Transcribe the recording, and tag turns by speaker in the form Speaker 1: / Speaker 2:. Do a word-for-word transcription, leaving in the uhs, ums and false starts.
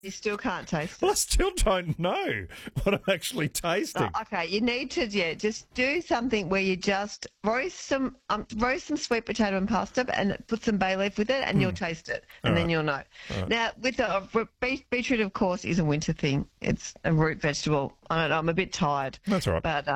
Speaker 1: You still can't taste it.
Speaker 2: Well, I still don't know what I'm actually tasting.
Speaker 1: Oh, okay, you need to yeah, just do something where you just roast some um, roast some sweet potato and pasta and put some bay leaf with it, and you'll taste it, and
Speaker 2: All
Speaker 1: then
Speaker 2: right.
Speaker 1: you'll know.
Speaker 2: All right.
Speaker 1: Now, with the uh, beet, beetroot, of course, is a winter thing. It's a root vegetable. I don't know. I'm a bit tired.
Speaker 2: That's all right.
Speaker 1: But